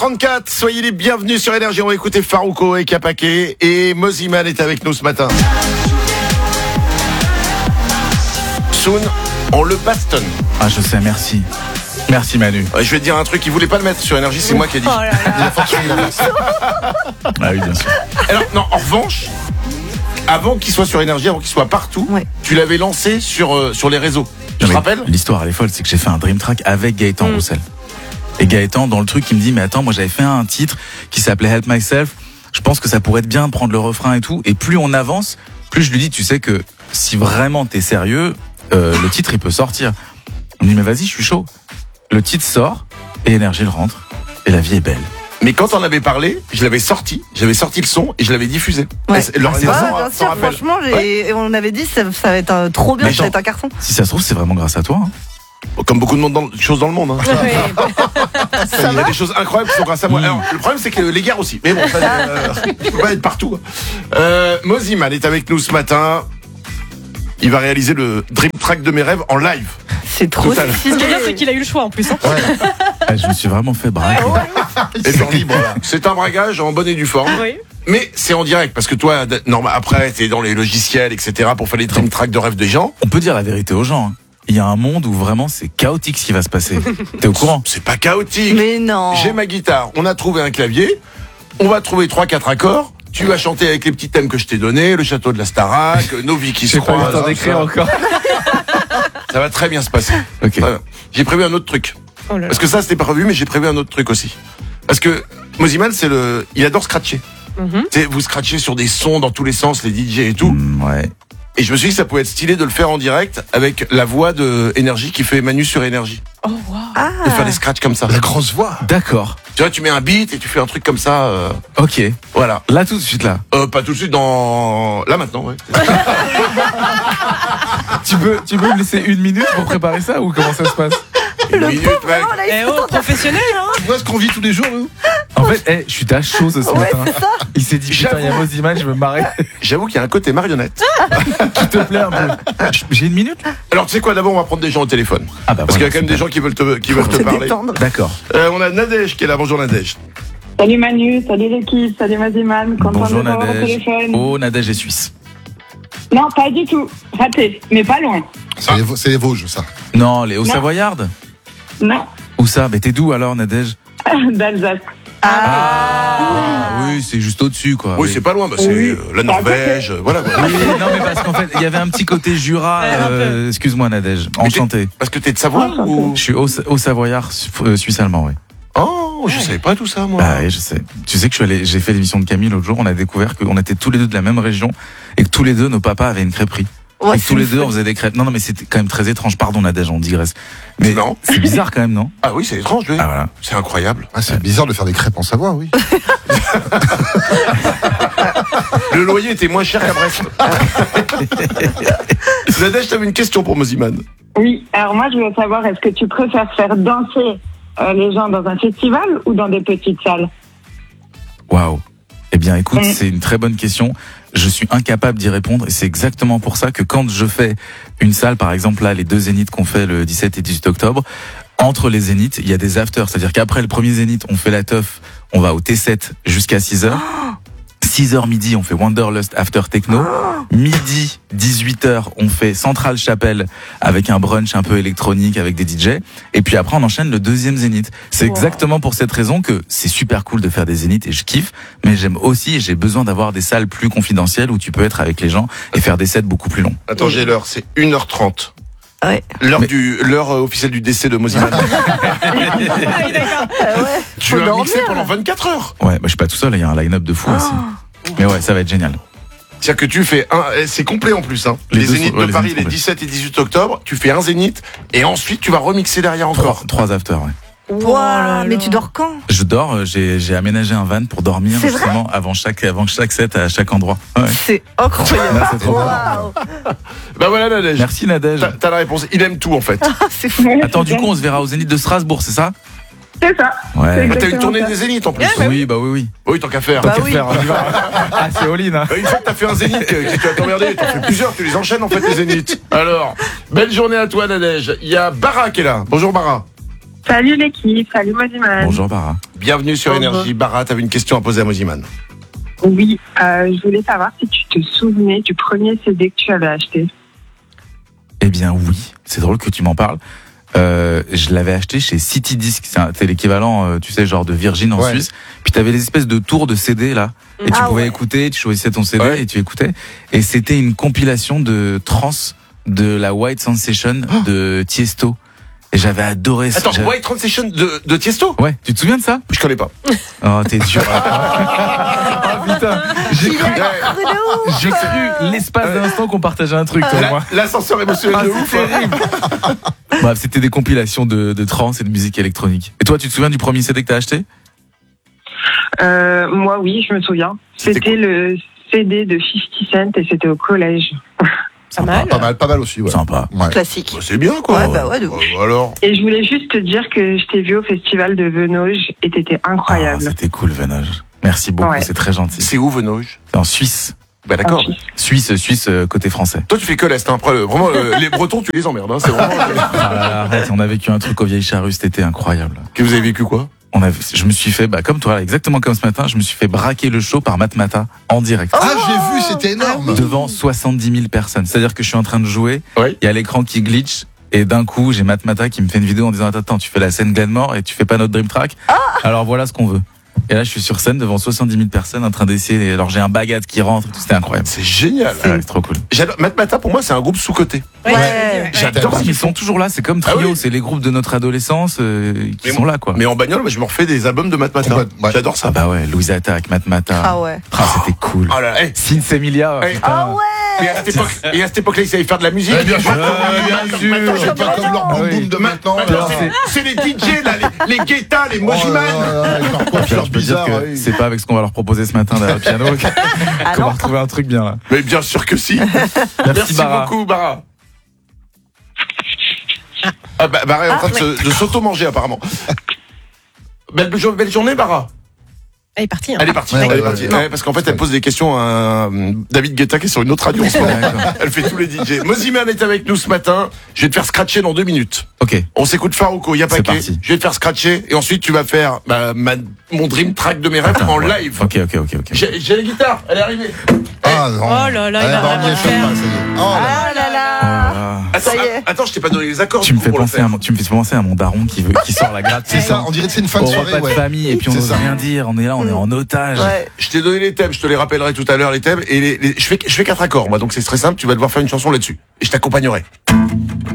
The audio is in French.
34, soyez les bienvenus sur Énergie. On va écouter Farouko et Kapake. Et Moziman est avec nous ce matin. Soon, on le bastonne. Ah, je sais, merci. Merci Manu. Je vais te dire un truc, il voulait pas le mettre sur Énergie, c'est moi qui ai dit. Oh là là. Il a forcément dit ça. Ah oui, bien sûr. Alors, non, en revanche, avant qu'il soit sur Énergie, avant qu'il soit partout, Ouais. tu l'avais lancé sur les réseaux. Tu te Mais rappelles? L'histoire, elle est folle, c'est que j'ai fait un dream track avec Gaëtan Roussel. Et Gaëtan, dans le truc, il me dit, mais attends, moi j'avais fait un titre qui s'appelait Help Myself. Je pense que ça pourrait être bien de prendre le refrain et tout. Et plus on avance, plus je lui dis, tu sais que si vraiment t'es sérieux, le titre il peut sortir. On me dit, mais vas-y, je suis chaud. Le titre sort et Énergie le rentre et la vie est belle. Mais quand on avait parlé, j'avais sorti le son et je l'avais diffusé. Ouais. Et l'organisation bien s'en sûr, rappelle. franchement, on avait dit ça va être trop bien, Mais ça va être un carton. Si ça se trouve, c'est vraiment grâce à toi. Hein. Comme beaucoup de choses dans le monde. Hein. Il y a des choses incroyables qui sont grâce à moi. Alors, le problème, c'est que les guerres aussi. Mais bon, ça, je peux pas être partout. Moziman est avec nous ce matin. Il va réaliser le dream track de mes rêves en live. C'est trop Tout à l'heure. stylé. Ce qui est bien, c'est qu'il a eu le choix en plus. Hein. Ah, je me suis vraiment fait braquer. Et sur libre, là. C'est un bragage en bonne et due forme. Oui. Mais c'est en direct parce que toi, après, t'es dans les logiciels, etc. pour faire les dream tracks de rêves des gens. On peut dire la vérité aux gens. Hein. Il y a un monde où vraiment c'est chaotique ce qui va se passer. T'es au courant? C'est pas chaotique. Mais non. J'ai ma guitare, on a trouvé un clavier, on va trouver 3-4 accords. Tu vas chanter avec les petits thèmes que je t'ai donnés, le château de la Starac, nos vies qui se croisent. encore. Ça va très bien se passer. Ok. Très bien. J'ai prévu un autre truc. Oh là là. Parce que ça, c'était pas prévu, mais j'ai prévu un autre truc aussi. Parce que Moziman, il adore scratcher. Mhm. Tu sais, vous scratchez sur des sons dans tous les sens, les DJ et tout. Ouais. Et je me suis dit que ça pouvait être stylé de le faire en direct avec la voix de Énergie qui fait Manu sur Énergie. Oh waouh. De faire des scratchs comme ça. La grosse voix. D'accord. Tu vois, tu mets un beat et tu fais un truc comme ça. Ok. Voilà. Là tout de suite là. Pas tout de suite là maintenant, ouais. Tu peux me laisser une minute pour préparer ça ou comment ça se passe? Une minute, mec. Oh, là, il Eh se oh, tente. professionnel, hein. Tu vois ce qu'on vit tous les jours, nous? En fait, je suis à chaud ce Ouais, matin. c'est ça. Il s'est dit putain, il y a Moziman, je me marrer. J'avoue qu'il y a un côté marionnette. S'il te plaît un peu. J'ai une minute là? Alors tu sais quoi, d'abord on va prendre des gens au téléphone. Ah bah Parce qu'il y a voilà, quand même des gens qui veulent te Se parler. détendre. D'accord. On a Nadège qui est là. Bonjour Nadège. Salut Manu, salut l'équipe, salut Maziman, content Bonjour de vous avoir au Nadège. téléphone. Oh, Nadège est suisse. Non, pas du tout, raté, mais pas loin. C'est les Vosges, ça. Non, les Non. Hauts-Savoyardes. Non, Où ça? Mais t'es d'où alors, Nadège? d'Alsace. Ah oui, c'est juste au-dessus quoi. Oui, c'est pas loin. Bah, c'est Oui. la Norvège. Voilà. Quoi. Oui, non mais parce qu'en fait, il y avait un petit côté Jura. Un peu. Excuse-moi Nadège. Mais Enchanté. Parce que t'es de Savoie Enchanté. ou... Je suis au Savoyard suisse-allemand, oui. Oh, je savais pas tout ça moi. Bah oui, je sais. Tu sais que j'ai fait l'émission de Camille l'autre jour, on a découvert qu'on était tous les deux de la même région et que tous les deux, nos papas avaient une crêperie. Ouais, et que tous c'est les deux, fou. on faisait des crêpes. Non, mais c'était quand même très étrange. Pardon, Nadège, on digresse. Mais Non. c'est bizarre quand même, non? Ah oui, c'est étrange, lui. Ah voilà. C'est incroyable. Ah, c'est bizarre de faire des crêpes en Savoie, oui. Le loyer était moins cher qu'à Brest. Nadège, t'avais une question pour Moziman. Oui, alors moi je voulais savoir, est-ce que tu préfères faire danser les gens dans un festival ou dans des petites salles? Waouh. Eh bien, écoute, Mm. c'est une très bonne question. Je suis incapable d'y répondre et c'est exactement pour ça que quand je fais une salle, par exemple là, les 2 zéniths qu'on fait le 17 et 18 octobre, entre les zéniths, il y a des afters. C'est-à-dire qu'après le premier zénith, on fait la teuf, on va au T7 jusqu'à 6h. 6h midi, on fait Wanderlust After Techno. Midi, 18h, on fait Central Chapelle avec un brunch un peu électronique avec des DJ. Et puis après, on enchaîne le 2e zénith. C'est exactement pour cette raison que c'est super cool de faire des zéniths et je kiffe. Mais j'aime aussi et j'ai besoin d'avoir des salles plus confidentielles où tu peux être avec les gens et faire des sets beaucoup plus longs. Attends, j'ai l'heure. C'est 1h30. Ouais. L'heure officielle du décès de Moziman. Ah oui, d'accord. Ouais. Tu Faut as mixé dormir. pendant 24 heures. Ouais, bah, je suis pas tout seul, il y a un line-up de fou aussi. Mais ouais, ça va être génial. C'est-à-dire que tu fais c'est complet en plus, hein. Les deux zéniths sont- ouais, de les Paris, zéniths les complets. 17 et 18 octobre, tu fais un zénith, et ensuite tu vas remixer derrière encore. 3 afters, ouais. Ouah, mais tu dors quand? Je dors, j'ai aménagé un van pour dormir C'est vrai justement avant chaque set à chaque endroit. Ouais. C'est incroyable. Là, c'est trop bien. Waouh. Bah voilà, Nadège. Merci Nadège. T'as la réponse. Il aime tout en fait. Ah, c'est fou. Ouais, Attends, du super. coup, on se verra au Zénith de Strasbourg, c'est ça? C'est ça. Ouais. Bah, t'as une Exactement tournée ça. des zéniths en plus. Oui, bah oui. Oui, tant qu'à faire. Bah oui. Ah, c'est all-in, hein. Une fois que t'as fait un zénith, que tu vas t'emmerder, t'en fais plusieurs, tu les enchaînes en fait les zéniths. Alors, belle journée à toi Nadège. Il y a Bara qui est là. Bonjour Bara. Salut l'équipe, salut Moziman. Bonjour Bara. Bienvenue sur Bonjour. Énergie. Bara, t'avais une question à poser à Moziman. Oui, je voulais savoir si tu te souvenais du premier CD que tu avais acheté. Eh bien oui, c'est drôle que tu m'en parles. Je l'avais acheté chez City Disc, c'est l'équivalent, tu sais, genre de Virgin en Ouais. Suisse. Puis t'avais les espèces de tours de CD là, et tu Ah pouvais ouais. écouter, tu choisissais ton CD Ouais. et tu écoutais. Et c'était une compilation de trance de la White Sensation de Tiesto. Et j'avais adoré ça. Attends, White Transition de Tiesto? Ouais, tu te souviens de ça? Je connais pas. Oh, t'es dur. Ah putain, j'ai cru l'espace d'un instant qu'on partageait un truc, toi et moi. L'ascenseur émotionnel Ah, de c'est ouf. terrible. Bref, c'était des compilations de trance et de musique électronique. Et toi, tu te souviens du premier CD que t'as acheté? Moi, oui, je me souviens. C'était C'était le CD de 50 Cent et c'était au collège. Pas mal. Pas mal aussi, ouais. Sympa. Ouais. Classique. Bah, c'est bien, quoi. Ouais, bah ouais, de ouf. Alors. Et je voulais juste te dire que je t'ai vu au festival de Venoge et t'étais Ah, incroyable. c'était cool, Venoge. Merci beaucoup, Ouais. c'est très gentil. C'est où, Venoge? C'est en Suisse. Bah, d'accord. En Suisse, côté français. Toi, tu fais que l'Est, hein. Après, vraiment, les Bretons, tu les emmerdes, hein. C'est vraiment. Ah là là, arrête, on a vécu un truc aux Vieilles Charrues, c'était incroyable. Que vous avez vécu quoi? Je me suis fait, comme toi, là, exactement comme ce matin, je me suis fait braquer le show par Matmata en direct. Ah, j'ai vu, c'était énorme. Devant 70 000 personnes. C'est-à-dire que je suis en train de jouer, Oui. il y a l'écran qui glitch, et d'un coup, j'ai Matmata qui me fait une vidéo en disant attends, tu fais la scène Glenmore et tu fais pas notre Dream Track. Alors voilà ce qu'on veut. Et là, je suis sur scène devant 70 000 personnes en train d'essayer. Alors j'ai un baguette qui rentre, et tout, c'était incroyable. C'est génial. Ah ouais, c'est trop cool. J'adore. Matmata, pour moi, c'est un groupe sous-coté. Ouais. J'adore Parce ce qu'ils qu'ils font. sont toujours là, c'est comme Trio, Ah oui. c'est les groupes de notre adolescence qui Mais sont là, quoi. Mais en bagnole, moi, je me refais des albums de Matmata. Ouais. J'adore ça. Ah bah ouais, Louise Attaque, Matmata. Ah ouais. Ah, c'était cool. Oh là là. Hey. Sins Emilia. Hey. putain. Ah ouais. Et à cette époque-là, ils savaient faire de la musique. Ouais, bien sûr. Bien sûr. Je sais pas comme leur boum boum de maintenant. Maintenant, là. c'est les DJ, là, les Guetta, les Oh Mojiman. là là, avec leur coiffure Je peux te dire bizarre. que ouais. c'est pas avec ce qu'on va leur proposer ce matin derrière le piano qu'on va retrouver un truc bien là. Mais bien sûr que si. Merci Bara. beaucoup, Bara. Ah, Bara est en train de s'auto-manger, apparemment. Belle journée, Bara. Elle est partie. Hein. Elle est partie. Ouais, Elle est ouais, partie. ouais. Ouais, parce qu'en fait, elle pose des questions à David Guetta qui est sur une autre radio en ce moment. D'accord. Elle fait tous les DJ. Moziman est avec nous ce matin. Je vais te faire scratcher dans 2 minutes. Ok. On s'écoute Farouko, y a pas C'est qu'à. parti. Je vais te faire scratcher et ensuite tu vas faire mon dream track de mes rêves en ouais. live. Ok. J'ai la guitare, elle est arrivée. Ah non. Oh là là, il Ah, va non, vraiment on y le échappe faire. pas, ça y est. Oh là. Ah là là. Ah. Attends, Ça y est. attends, je t'ai pas donné les accords. Tu me du coup, fais pour le penser faire. tu me fais penser à mon daron qui sort la gratte. C'est ça, on dirait que c'est une fin de Au soirée, repas de ouais. famille et puis on C'est n'ose ça. rien dire. On est là, on est en otage. Ouais. Je t'ai donné les thèmes, je te les rappellerai tout à l'heure les thèmes et je fais 4 accords moi donc c'est très simple, tu vas devoir faire une chanson là-dessus et je t'accompagnerai.